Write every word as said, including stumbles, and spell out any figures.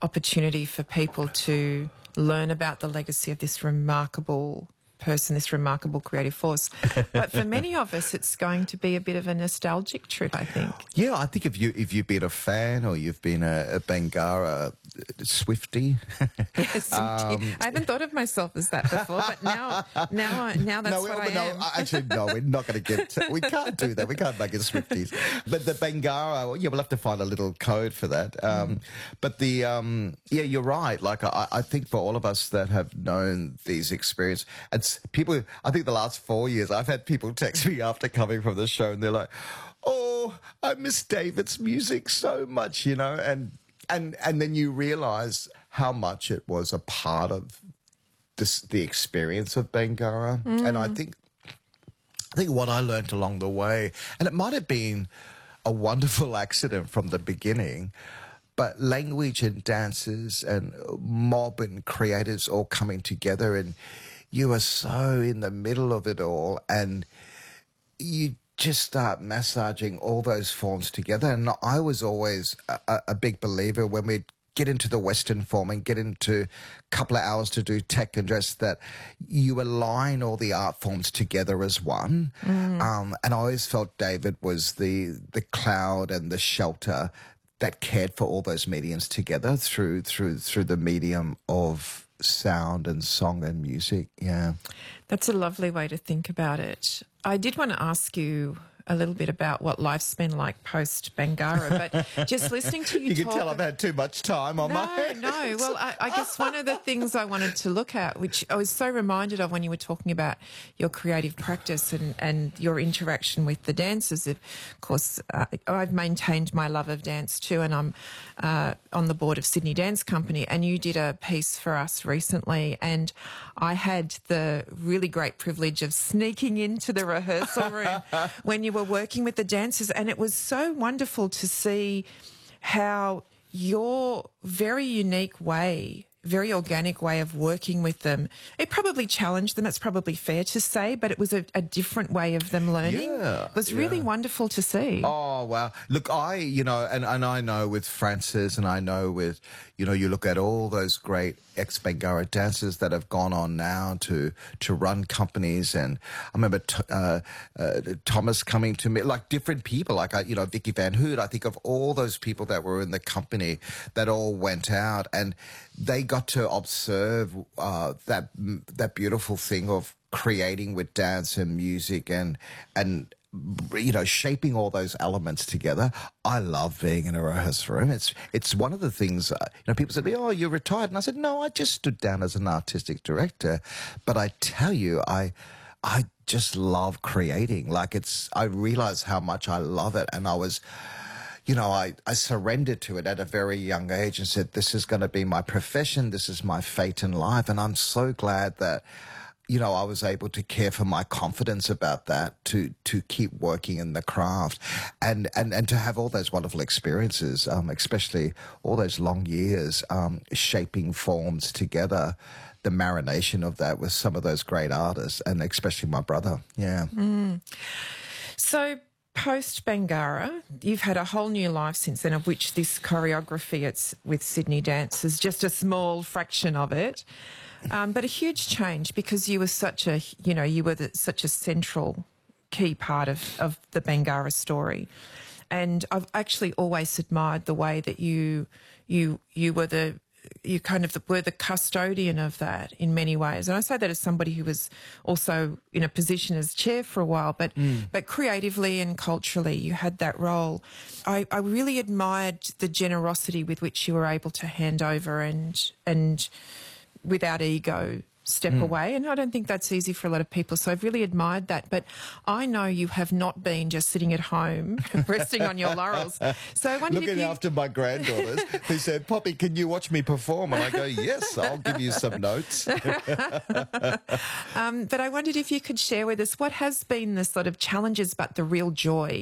opportunity for people to learn about the legacy of this remarkable person, this remarkable creative force. But for many of us, it's going to be a bit of a nostalgic trip, I think. Yeah, I think if you if you've been a fan or you've been a, a Bangarra Swiftie, yes, um, I haven't thought of myself as that before, but now now now that's no, what I no, am. Actually, no, we're not going to get. We can't do that. We can't make it Swifties. But the Bangarra, well, yeah, we'll have to find a little code for that. Um, mm. But the um, yeah, you're right. Like I, I think for all of us that have known these experiences, it's people. I think the last four years, I've had people text me after coming from the show, and they're like, "Oh, I miss David's music so much," you know, and. And and then you realise how much it was a part of this, the experience of Bangarra. Mm. And I think I think what I learnt along the way, and it might have been a wonderful accident from the beginning, but language and dancers and mob and creatives all coming together, and you are so in the middle of it all, and you just start massaging all those forms together. And I was always a, a big believer when we'd get into the Western form and get into a couple of hours to do tech and dress, that you align all the art forms together as one. Mm. Um, and I always felt David was the the cloud and the shelter that cared for all those mediums together through through through the medium of sound and song and music. Yeah. That's a lovely way to think about it. I did want to ask you a little bit about what life's been like post Bangarra, but just listening to you, you talk... can tell I've had too much time on no, my hands. No, well, I, I guess one of the things I wanted to look at, which I was so reminded of when you were talking about your creative practice and, and your interaction with the dancers. Of course, uh, I've maintained my love of dance too, and I'm uh, on the board of Sydney Dance Company, and you did a piece for us recently, and I had the really great privilege of sneaking into the rehearsal room when you were working with the dancers, and it was so wonderful to see how your very unique way, very organic way of working with them, it probably challenged them, it's probably fair to say, but it was a, a different way of them learning. Yeah, it was really yeah. wonderful to see. Oh, wow. Look, I, you know, and, and I know with Francis, and I know with, you know, you look at all those great ex-Bangarra dancers that have gone on now to to run companies, and I remember t uh, uh, Thomas coming to me, like different people, like, I, you know, Vicky Van Hoot. I think of all those people that were in the company that all went out, and they got to observe uh, that that beautiful thing of creating with dance and music and and you know, shaping all those elements together. I love being in a rehearsal room. It's it's one of the things, uh, you know, people said to me, "Oh, you're retired," and I said, "No, I just stood down as an artistic director." But I tell you, I I just love creating. Like, it's, I realize how much I love it, and I was. You know, I, I surrendered to it at a very young age and said, this is going to be my profession. This is my fate in life. And I'm so glad that, you know, I was able to care for my confidence about that, to, to keep working in the craft and, and, and to have all those wonderful experiences, um, especially all those long years, um, shaping forms together, the marination of that with some of those great artists, and especially my brother. Yeah. Mm. So, post Bangarra, you've had a whole new life since then, of which this choreography it's with Sydney Dance is just a small fraction of it, um, but a huge change, because you were such a, you know, you were the, such a central key part of, of the Bangarra story. And I've actually always admired the way that you, you, you were the, you kind of the, were the custodian of that in many ways. And I say that as somebody who was also in a position as chair for a while, but mm. but creatively and culturally you had that role. I, I really admired the generosity with which you were able to hand over and and without ego step mm. away. And I don't think that's easy for a lot of people. So I've really admired that. But I know you have not been just sitting at home resting on your laurels. So I wondered Looking if you... after my granddaughters who said, "Poppy, can you watch me perform?" And I go, "Yes, I'll give you some notes." um, but I wondered if you could share with us what has been the sort of challenges but the real joy